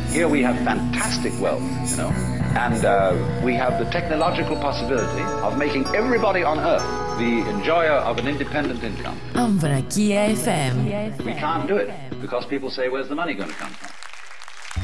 Here we have fantastic wealth, you know, and we have the technological possibility of making everybody on earth the enjoyer of an independent income. Ambrakia FM. We can't do it because people say, where's the money going to come from?